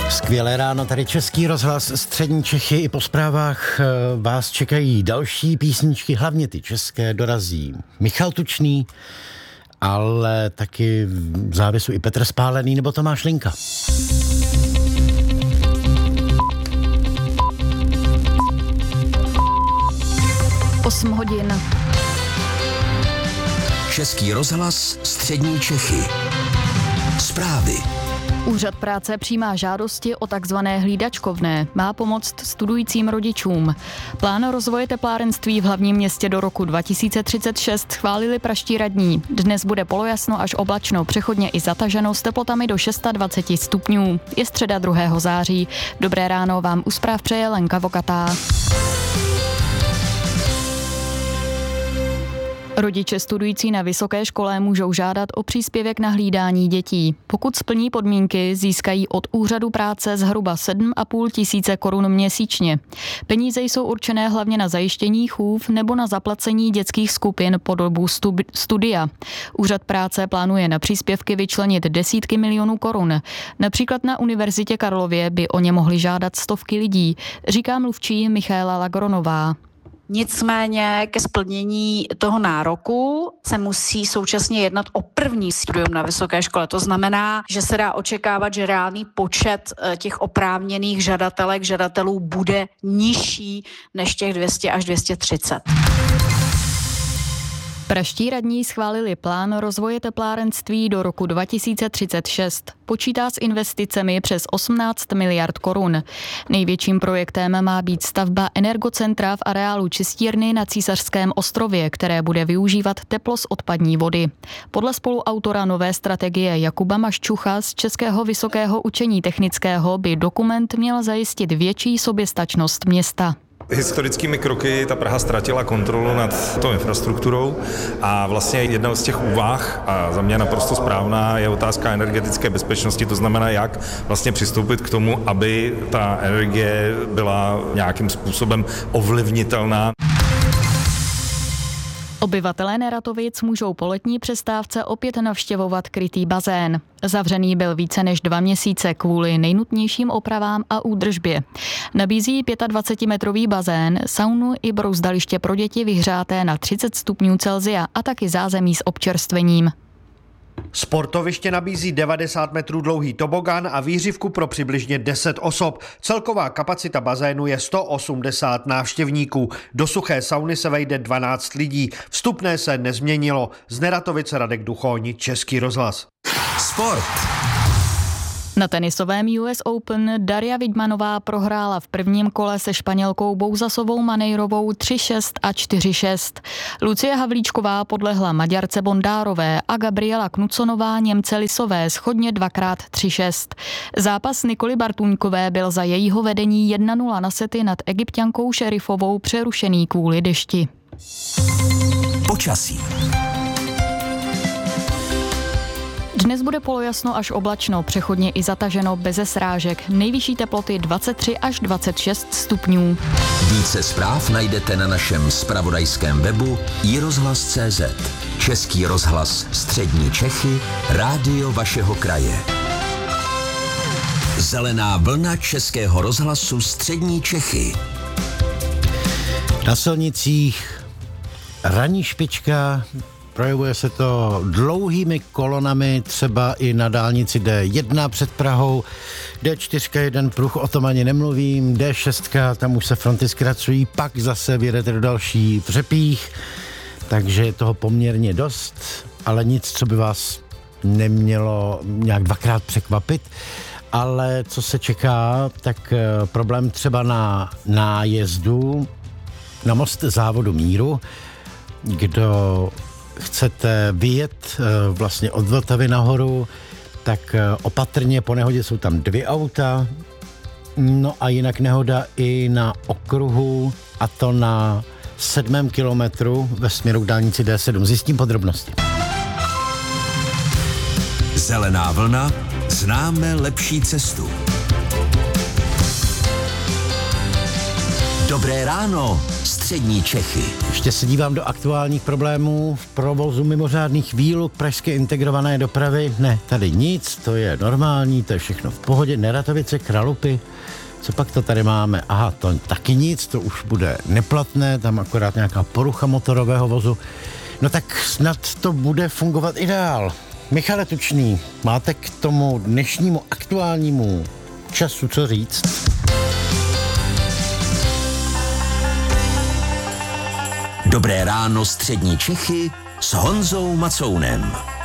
Skvělé ráno, tady Český rozhlas, střední Čechy. I po zprávách vás čekají další písničky, hlavně ty české. Dorazí Michal Tučný, ale taky v závěsu i Petr Spálený nebo Tomáš Linka. 8 hodin. Český rozhlas, střední Čechy. Zprávy. Úřad práce přijímá žádosti o takzvané hlídačkovné. Má pomoct studujícím rodičům. Plán rozvoje teplárenství v hlavním městě do roku 2036 schválili pražští radní. Dnes bude polojasno až oblačno, přechodně i zataženo s teplotami do 26 stupňů. Je středa 2. září. Dobré ráno vám u zpráv přeje Lenka Vokatá. Rodiče studující na vysoké škole můžou žádat o příspěvek na hlídání dětí. Pokud splní podmínky, získají od úřadu práce zhruba 7,5 tisíce korun měsíčně. Peníze jsou určené hlavně na zajištění chův nebo na zaplacení dětských skupin po dobu studia. Úřad práce plánuje na příspěvky vyčlenit desítky milionů korun. Například na Univerzitě Karlově by o ně mohly žádat stovky lidí, říká mluvčí Michaela Lagronová. Nicméně ke splnění toho nároku se musí současně jednat o první studium na vysoké škole. To znamená, že se dá očekávat, že reálný počet těch oprávněných žadatelů bude nižší než těch 200 až 230. Pražští radní schválili plán rozvoje teplárenství do roku 2036. Počítá s investicemi přes 18 miliard korun. Největším projektem má být stavba energocentra v areálu čistírny na Císařském ostrově, které bude využívat teplo z odpadní vody. Podle spoluautora nové strategie Jakuba Maščucha z Českého vysokého učení technického by dokument měl zajistit větší soběstačnost města. Historickými kroky ta Praha ztratila kontrolu nad tou infrastrukturou a vlastně jedna z těch úvah, a za mě naprosto správná, je otázka energetické bezpečnosti, to znamená, jak vlastně přistoupit k tomu, aby ta energie byla nějakým způsobem ovlivnitelná. Obyvatelé Neratovic můžou po letní přestávce opět navštěvovat krytý bazén. Zavřený byl více než 2 měsíce kvůli nejnutnějším opravám a údržbě. Nabízí 25metrový bazén, saunu i brouzdaliště pro děti vyhřáté na 30 stupňů Celsia a taky zázemí s občerstvením. Sportoviště nabízí 90 metrů dlouhý tobogan a výřivku pro přibližně 10 osob. Celková kapacita bazénu je 180 návštěvníků. Do suché sauny se vejde 12 lidí. Vstupné se nezměnilo. Z Neratovice Radek Duchoň, Český rozhlas. Sport. Na tenisovém US Open Daria Vidmanová prohrála v prvním kole se Španělkou Bouzasovou Manejrovou 3-6 a 4-6. Lucie Havlíčková podlehla Maďarce Bondárové a Gabriela Knuconová Němce Lisové shodně 2x 3-6. Zápas Nikoly Bartuňkové byl za jejího vedení 1-0 na sety nad Egypťankou Šerifovou přerušený kvůli dešti. Počasí. Dnes bude polojasno až oblačno, přechodně i zataženo beze srážek. Nejvyšší teploty 23 až 26 stupňů. Více zpráv najdete na našem zpravodajském webu iRozhlas.cz. Český rozhlas, střední Čechy, rádio vašeho kraje. Zelená vlna Českého rozhlasu, střední Čechy. Na silnicích ranní špička. Projevuje se to dlouhými kolonami, třeba i na dálnici D1 před Prahou, D4 jeden pruh, o tom ani nemluvím, D6, tam už se fronty zkracují, pak zase vyjedete do další Řepích, takže je toho poměrně dost, ale nic, co by vás nemělo nějak dvakrát překvapit. Ale co se čeká, tak problém třeba na nájezdu na most závodu Míru, kdo chcete vyjet vlastně od Vltavy nahoru, tak opatrně, po nehodě jsou tam 2 auta, no a jinak nehoda i na okruhu, a to na 7. kilometru ve směru k dálnici D7. Zjistím podrobnosti. Zelená vlna, známe lepší cestu. Dobré ráno, střední Čechy. Ještě se dívám do aktuálních problémů v provozu mimořádných výluk pražské integrované dopravy. Ne, tady nic, to je normální, to je všechno v pohodě. Neratovice, Kralupy, co pak to tady máme? Aha, to taky nic, to už bude neplatné, tam akorát nějaká porucha motorového vozu. No tak snad to bude fungovat i dál. Michale Tučný, máte k tomu dnešnímu aktuálnímu času co říct? Dobré ráno, střední Čechy s Honzou Macounem.